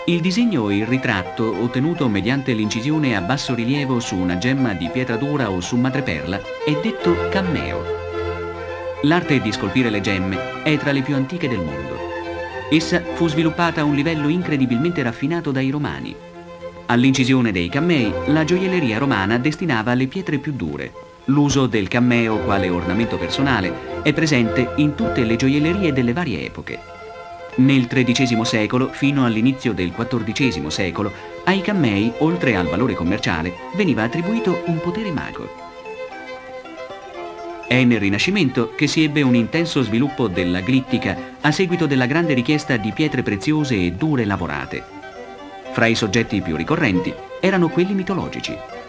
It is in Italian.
Il disegno e il ritratto, ottenuto mediante l'incisione a basso rilievo su una gemma di pietra dura o su madreperla, è detto cammeo. L'arte di scolpire le gemme è tra le più antiche del mondo. Essa fu sviluppata a un livello incredibilmente raffinato dai Romani. All'incisione dei cammei, la gioielleria romana destinava le pietre più dure. L'uso del cammeo quale ornamento personale è presente in tutte le gioiellerie delle varie epoche. Nel XIII secolo, fino all'inizio del XIV secolo, ai cammei, oltre al valore commerciale, veniva attribuito un potere magico. È nel Rinascimento che si ebbe un intenso sviluppo della glittica a seguito della grande richiesta di pietre preziose e dure lavorate. Fra i soggetti più ricorrenti erano quelli mitologici.